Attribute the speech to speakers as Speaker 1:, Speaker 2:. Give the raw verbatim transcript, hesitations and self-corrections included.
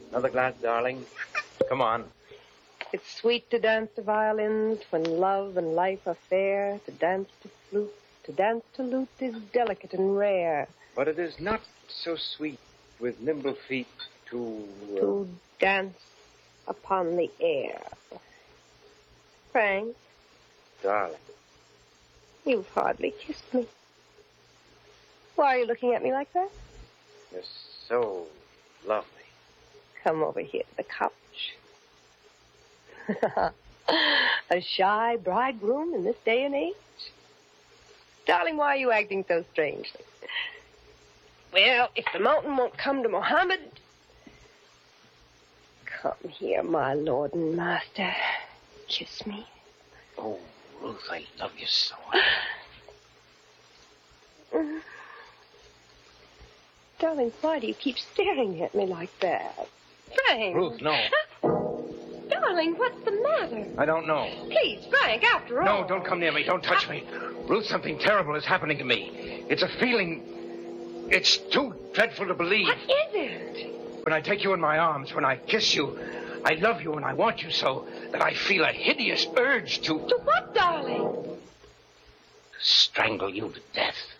Speaker 1: Another glass, darling. Come on.
Speaker 2: It's sweet to dance to violins when love and life are fair. To dance to flute, to dance to lute is delicate and rare.
Speaker 1: But it is not so sweet with nimble feet to... Uh...
Speaker 2: To dance upon the air. Frank.
Speaker 1: Darling.
Speaker 2: You've hardly kissed me. Why are you looking at me like that?
Speaker 1: You're so lovely.
Speaker 2: Come over here to the couch. A shy bridegroom in this day and age? Darling, why are you acting so strangely? Well, if the mountain won't come to Mohammed... Come here, my lord and master. Kiss me.
Speaker 1: Oh, Ruth, I love you so.
Speaker 2: Darling, why do you keep staring at me like that? Frank!
Speaker 1: Ruth, no.
Speaker 2: Darling, what's the matter?
Speaker 1: I don't know.
Speaker 2: Please, Frank, after all...
Speaker 1: No, don't come near me. Don't touch me. Ruth, something terrible is happening to me. It's a feeling... It's too dreadful to believe.
Speaker 2: What is it?
Speaker 1: When I take you in my arms, when I kiss you, I love you and I want you so that I feel a hideous urge to...
Speaker 2: To what, darling?
Speaker 1: To strangle you to death.